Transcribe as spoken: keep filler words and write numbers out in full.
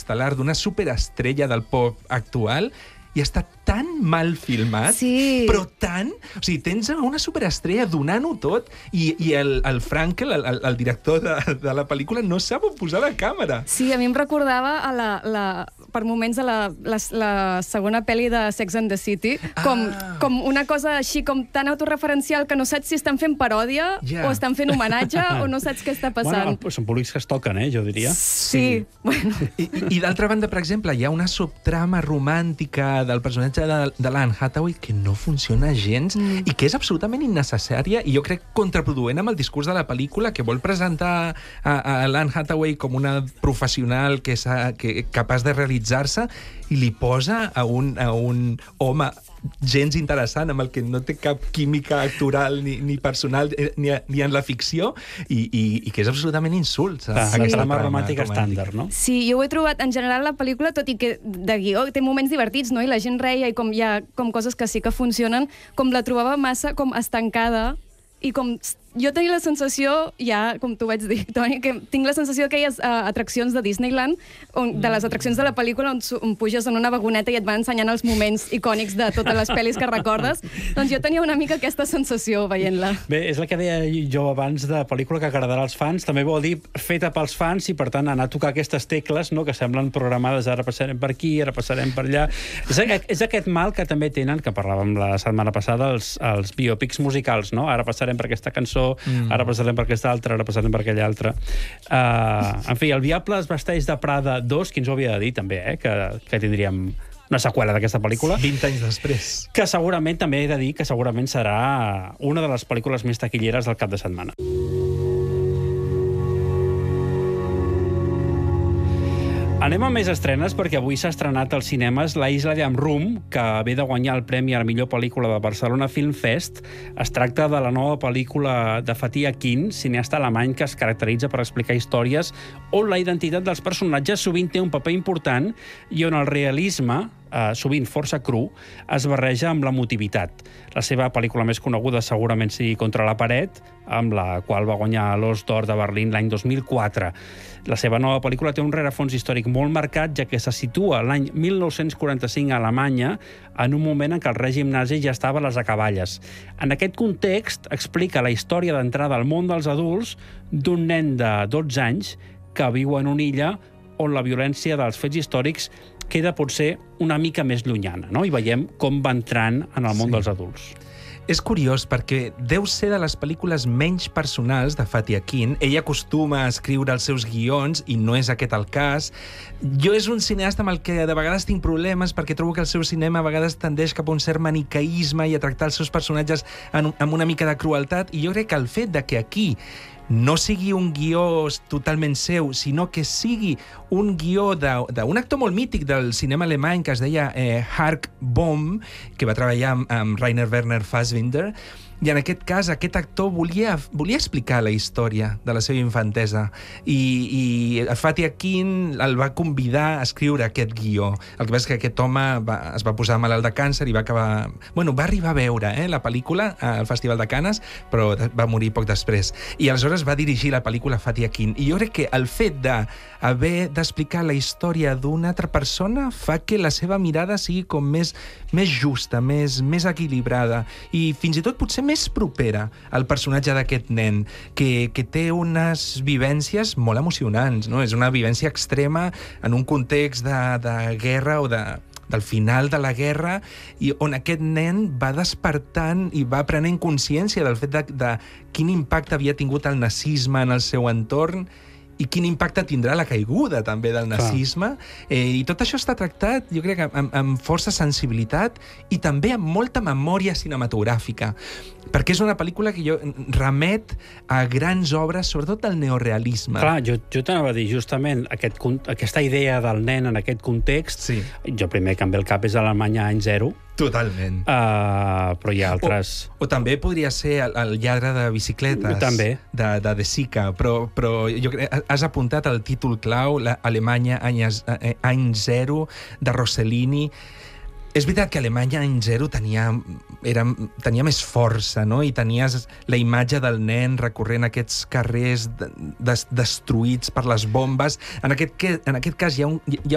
estel·lar d'una superestrella del pop actual i està tan mal filmat, sí. però tant... O sigui, tens una superestrella donant-ho tot i, i el, el Frankel, el, el director de, de la pel·lícula, no sap on posar la càmera. Sí, a mi em recordava a la, la, per moments a la, la, la segona pel·li de Sex and the City, com, ah. com una cosa així com tan autorreferencial que no saps si estan fent paròdia yeah. o estan fent homenatge o no saps què està passant. Bueno, són públics que es toquen, eh, jo diria. Sí, Sí. bueno. I, i d'altra banda, per exemple, hi ha una subtrama romàntica del personatge de, de l'Anne Hathaway que no funciona gens mm. i que és absolutament innecessària i jo crec contraproduent amb el discurs de la pel·lícula, que vol presentar a, a l'Anne Hathaway com una professional que és que, capaç de realitzar-se i li posa a un, a un home gens interessant, amb el que no té cap química actoral ni, ni personal ni, ni en la ficció i, i, i que és absolutament insult. Sí. Aquesta trama romàntica estàndard, no? Sí, jo ho he trobat en general la pel·lícula, tot i que de guió té moments divertits, no? I la gent reia i com hi ha com coses que sí que funcionen, com la trobava massa com estancada i com jo tenia la sensació, ja, com tu vaig dir, Toni, que tinc la sensació d'aquelles uh, atraccions de Disneyland, on, de les atraccions de la pel·lícula on, on puges en una vagoneta i et van ensenyant els moments icònics de totes les pel·lis que recordes. Doncs jo tenia una mica aquesta sensació veient-la. Bé, és el que deia jo abans de pel·lícula que agradarà als fans, també vol dir feta pels fans i, per tant, anar a tocar aquestes tecles, no?, que semblen programades, ara passarem per aquí, ara passarem per allà. És, és aquest mal que també tenen, que parlàvem la setmana passada, els, els biopics musicals, no? Ara passarem per aquesta cançó, Mm. ara passarem per aquesta altra, ara passarem per aquella altra. Uh, en fi, el Diable es vesteix de Prada dos, qui ens ho havia de dir, també, eh? que, que tindríem una seqüela d'aquesta pel·lícula. vint anys després. Que segurament, també he de dir, que segurament serà una de les pel·lícules més taquilleres del cap de setmana. Anem a més estrenes, perquè avui s'ha estrenat als cinemes La Isla de Amrum, que ve de guanyar el premi a la millor pel·lícula de Barcelona Film Fest. Es tracta de la nova pel·lícula de Fatih Akin, cineasta alemany que es caracteritza per explicar històries on la identitat dels personatges sovint té un paper important i on el realisme, eh, sovint força cru, es barreja amb l'emotivitat. La seva pel·lícula més coneguda segurament sigui Contra la paret, amb la qual va guanyar l'Os d'Or de Berlín l'any dos mil quatre. La seva nova pel·lícula té un rerefons històric molt marcat, ja que se situa l'any mil nou-cents quaranta-cinc a Alemanya, en un moment en què el règim nazi ja estava a les acaballes. En aquest context, explica la història d'entrada al món dels adults d'un nen de dotze anys que viu en una illa on la violència dels fets històrics queda potser una mica més llunyana, no? I veiem com va entrant en el món sí. dels adults. És curiós perquè deu ser de les pel·lícules menys personals de Fatih Akin. Ell acostuma a escriure els seus guions i no és aquest el cas. Jo és un cineasta amb el que de vegades tinc problemes perquè trobo que el seu cinema a vegades tendeix cap a un cert maniqueisme i a tractar els seus personatges amb una mica de crueltat, i jo crec que el fet de que aquí no sigui un guió totalment seu, sinó que sigui un guió d'un actor molt mític del cinema alemany que es deia eh, Hark Bohm, que va treballar amb, amb Rainer Werner Fassbinder, i en aquest cas aquest actor volia, volia explicar la història de la seva infantesa i, i Fatih Akin el va convidar a escriure aquest guió. El que passa és que aquest home va, es va posar malalt de càncer i va acabar... Bueno, va arribar a veure eh, la pel·lícula al Festival de Canes, però va morir poc després. I aleshores va dirigir la pel·lícula Fatih Akin. I jo crec que el fet d'haver d'explicar la història d'una altra persona fa que la seva mirada sigui com més, més justa, més, més equilibrada i fins i tot potser més propera al personatge d'aquest nen, que, que té unes vivències molt emocionants, no? És una vivència extrema en un context de, de guerra o de, del final de la guerra, i on aquest nen va despertant i va prenent consciència del fet de, de quin impacte havia tingut el nazisme en el seu entorn i quin impacte tindrà la caiguda també del nazisme. Eh, I tot això està tractat, jo crec, amb, amb força sensibilitat i també amb molta memòria cinematogràfica, perquè és una pel·lícula que jo remet a grans obres, sobretot del neorealisme. Clar, jo, jo t'anava a dir justament aquest, aquesta idea del nen en aquest context, sí. Jo primer que em ve el cap és Alemanya any zero. Totalment. Uh, però hi ha altres... O, o també podria ser el, el lladre de bicicletes també. de, de De Sica, però, però jo crec, has apuntat el títol clau, Alemanya any, any zero, de Rossellini. És veritat que Alemanya any zero tenia, era, tenia més força, no? I tenies la imatge del nen recorrent aquests carrers de, des, destruïts per les bombes. En aquest, en aquest cas hi ha un, hi ha